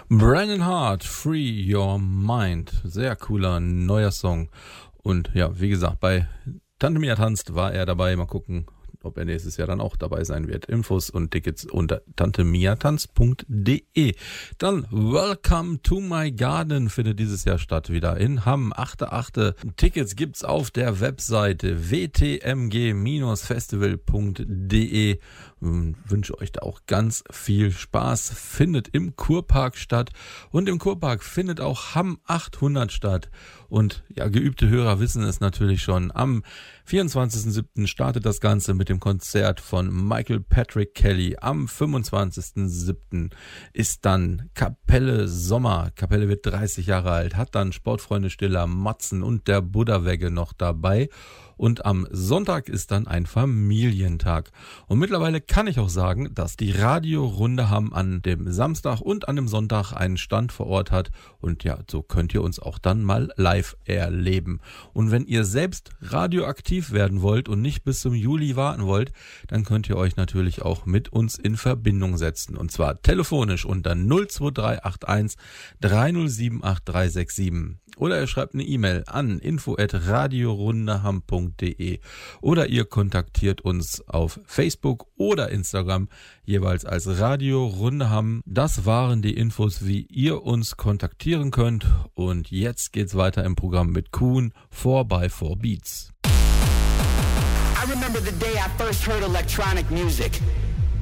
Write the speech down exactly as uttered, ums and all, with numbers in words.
Brandon Hart, Free Your Mind. Sehr cooler neuer Song. Und ja, wie gesagt, bei Tante Mia tanzt war er dabei. Mal gucken, ob er nächstes Jahr dann auch dabei sein wird. Infos und Tickets unter tante mia tanz punkt de. Dann Welcome to My Garden findet dieses Jahr statt, wieder in Hamm, achter achter Tickets gibt's auf der Webseite w t m g festival punkt de. Wünsche euch da auch ganz viel Spaß. Findet im Kurpark statt. Und im Kurpark findet auch Hamm achthundert statt. Und ja, geübte Hörer wissen es natürlich schon. Am vierundzwanzigsten siebten startet das Ganze mit dem Konzert von Michael Patrick Kelly. Am fünfundzwanzigsten siebten ist dann Kapelle Sommer. Kapelle wird dreißig Jahre alt, hat dann Sportfreunde Stiller, Matzen und der Buddha-Wegge noch dabei. Und am Sonntag ist dann ein Familientag. Und mittlerweile kann ich auch sagen, dass die Radiorunde Hamm an dem Samstag und an dem Sonntag einen Stand vor Ort hat. Und ja, so könnt ihr uns auch dann mal live erleben. Und wenn ihr selbst radioaktiv werden wollt und nicht bis zum Juli warten wollt, dann könnt ihr euch natürlich auch mit uns in Verbindung setzen. Und zwar telefonisch unter null zwei drei acht eins drei null sieben acht drei sechs sieben. Oder ihr schreibt eine E-Mail an info at radiorundeham punkt de oder ihr kontaktiert uns auf Facebook oder Instagram jeweils als Radio Rundeham. Das waren die Infos, wie ihr uns kontaktieren könnt. Und jetzt geht's weiter im Programm mit Kuhn four by four Beats. I remember the day I first heard electronic music.